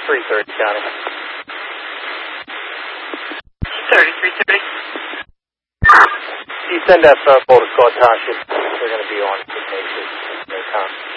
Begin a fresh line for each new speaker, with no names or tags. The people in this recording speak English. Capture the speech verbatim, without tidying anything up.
three thirty, County.
thirty, three thirty.
You send that uh, Boulder Scott Township. They're going to be on. They come.